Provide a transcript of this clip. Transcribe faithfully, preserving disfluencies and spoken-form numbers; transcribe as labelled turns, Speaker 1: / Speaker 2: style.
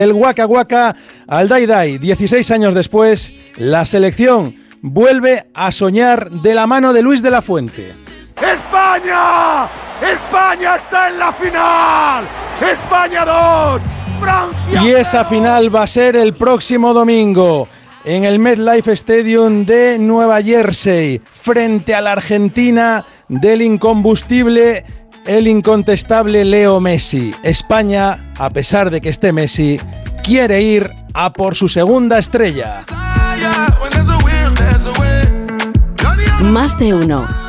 Speaker 1: El Waka Waka al Dai Dai. dieciséis años después, la selección vuelve a soñar de la mano de Luis de la Fuente.
Speaker 2: ¡España! ¡España está en la final! ¡España dos! ¡Francia!
Speaker 1: Y esa final va a ser el próximo domingo en el MetLife Stadium de Nueva Jersey, frente a la Argentina del incombustible, el incontestable Leo Messi. España, a pesar de que esté Messi, quiere ir a por su segunda estrella.
Speaker 3: Más de uno.